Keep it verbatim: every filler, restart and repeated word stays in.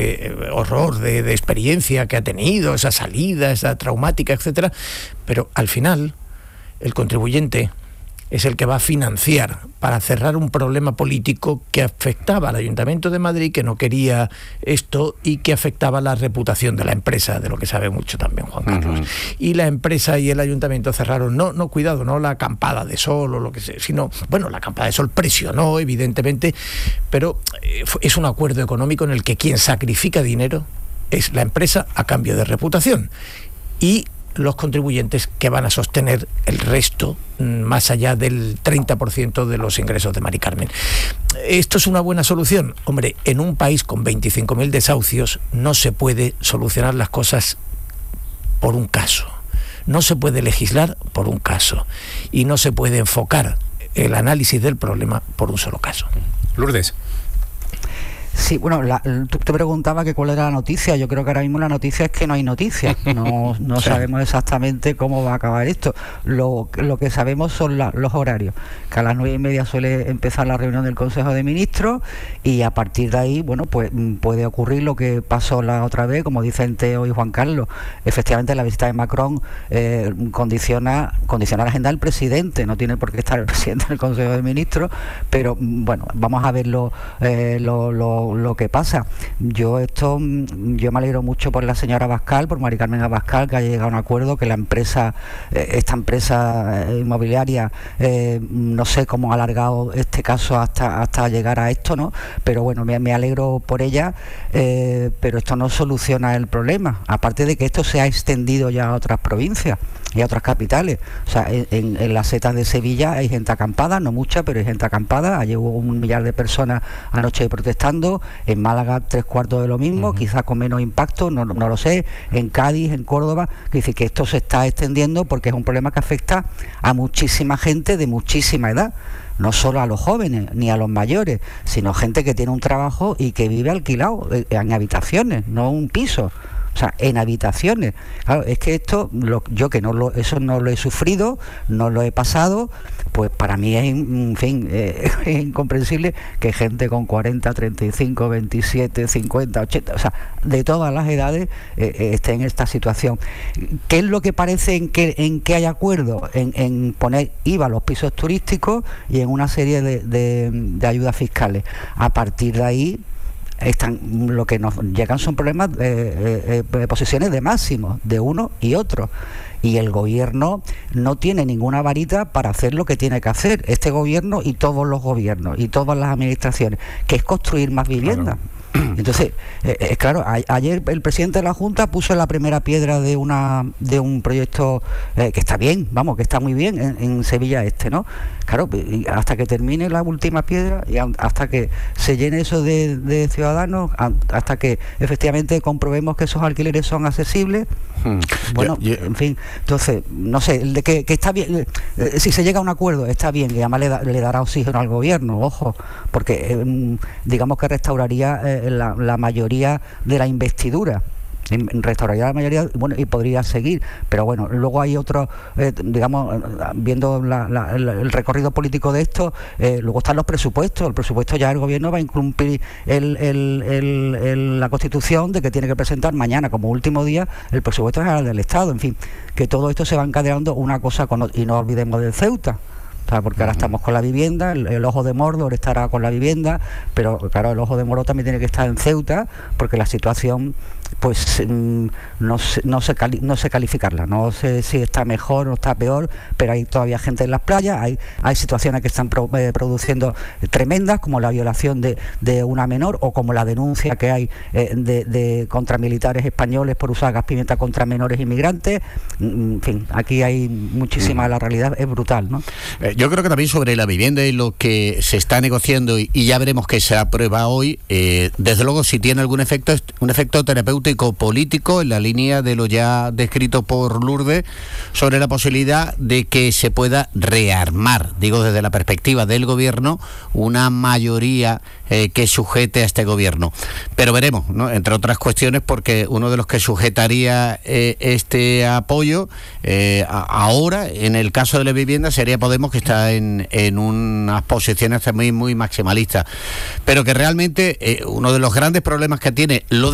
ese horror de, de experiencia que ha tenido, esa salida, esa traumática, etcétera, pero al final el contribuyente es el que va a financiar para cerrar un problema político que afectaba al Ayuntamiento de Madrid, que no quería esto y que afectaba la reputación de la empresa, de lo que sabe mucho también Juan Carlos. Uh-huh. Y la empresa y el Ayuntamiento cerraron, no, no, cuidado, no la acampada de sol o lo que sea, sino, bueno, la acampada de sol presionó, evidentemente, pero es un acuerdo económico en el que quien sacrifica dinero es la empresa a cambio de reputación. Y los contribuyentes que van a sostener el resto, más allá del treinta por ciento de los ingresos de Mari Carmen. ¿Esto es una buena solución? Hombre, en un país con veinticinco mil desahucios no se puede solucionar las cosas por un caso. No se puede legislar por un caso. Y no se puede enfocar el análisis del problema por un solo caso. Lourdes. Sí, bueno, la, tú te preguntabas que cuál era la noticia. Yo creo que ahora mismo la noticia es que no hay noticias. No, no sí. sabemos exactamente cómo va a acabar esto. Lo, lo que sabemos son la, los horarios. Que a las nueve y media suele empezar la reunión del Consejo de Ministros y a partir de ahí, bueno, pues puede ocurrir lo que pasó la otra vez, como dicen Teo y Juan Carlos. Efectivamente, la visita de Macron eh, condiciona, condiciona la agenda del presidente. No tiene por qué estar el presidente en el Consejo de Ministros, pero bueno, vamos a ver lo, eh, lo, lo lo que pasa. Yo esto yo me alegro mucho por la señora Abascal, por Mari Carmen Abascal, que haya llegado a un acuerdo, que la empresa, eh, esta empresa inmobiliaria, eh, no sé cómo ha alargado este caso hasta hasta llegar a esto, ¿no? Pero bueno, me, me alegro por ella, eh, pero esto no soluciona el problema, aparte de que esto se ha extendido ya a otras provincias y a otras capitales. O sea, en, en las setas de Sevilla hay gente acampada, no mucha, pero hay gente acampada. Allí hubo un millar de personas anoche protestando. En Málaga tres cuartos de lo mismo, uh-huh. quizás con menos impacto, no, no lo sé. En Cádiz, en Córdoba, que dice que esto se está extendiendo porque es un problema que afecta a muchísima gente de muchísima edad. No solo a los jóvenes ni a los mayores, sino gente que tiene un trabajo y que vive alquilado en habitaciones, no un piso. O sea, en habitaciones. Claro, es que esto, lo, yo que no lo, eso no lo he sufrido, no lo he pasado, pues para mí es, en fin, eh, es incomprensible que gente con cuarenta, treinta y cinco, veintisiete, cincuenta, ochenta, o sea, de todas las edades eh, eh, esté en esta situación. ¿Qué es lo que parece en que en que hay acuerdo? En, en poner I V A a los pisos turísticos y en una serie de, de, de ayudas fiscales. A partir de ahí, están, lo que nos llegan son problemas de eh, eh, posiciones de máximos de uno y otro, y el gobierno no tiene ninguna varita para hacer lo que tiene que hacer este gobierno y todos los gobiernos y todas las administraciones, que es construir más vivienda. Claro. Entonces, eh, eh, claro, a, ayer el presidente de la Junta puso la primera piedra de una de un proyecto eh, que está bien, vamos, que está muy bien en, en Sevilla Este, ¿no? Claro, y hasta que termine la última piedra y hasta que se llene eso de, de ciudadanos, hasta que efectivamente comprobemos que esos alquileres son accesibles, hmm. bueno, yeah, yeah. en fin, entonces, no sé, de que, que está bien, eh, si se llega a un acuerdo, está bien, y además le, da, le dará oxígeno al gobierno, ojo, porque eh, digamos que restauraría eh, La, la mayoría de la investidura, restauraría la mayoría, bueno, y podría seguir, pero bueno, luego hay otros, eh, digamos, viendo la, la, el recorrido político de esto, eh, luego están los presupuestos. El presupuesto ya el gobierno va a incumplir el, el, el, el, la Constitución de que tiene que presentar mañana como último día el presupuesto general del Estado. En fin, que todo esto se va encadenando una cosa con otra, y no olvidemos del Ceuta. O sea, porque ahora estamos con la vivienda, el, el ojo de Mordor estará con la vivienda, pero claro, el ojo de Mordor también tiene que estar en Ceuta, porque la situación, pues mm, no sé, no sé cali, no sé calificarla, no sé si está mejor o está peor, pero hay todavía gente en las playas, hay hay situaciones que están pro, eh, produciendo tremendas, como la violación de, de una menor, o como la denuncia que hay eh, de, de contra militares españoles por usar gas pimienta contra menores inmigrantes. En fin, aquí hay muchísima, la realidad es brutal, ¿no? Eh, yo creo que también sobre la vivienda y lo que se está negociando, y, y ya veremos que se aprueba hoy, eh, desde luego si tiene algún efecto, un efecto terapéutico político en la línea de lo ya descrito por Lourdes sobre la posibilidad de que se pueda rearmar, digo desde la perspectiva del gobierno, una mayoría eh, que sujete a este gobierno. Pero veremos, ¿no? Entre otras cuestiones, porque uno de los que sujetaría eh, este apoyo eh, a, ahora, en el caso de la vivienda, sería Podemos, que está en, en unas posiciones muy, muy maximalistas. Pero que realmente eh, uno de los grandes problemas que tiene lo de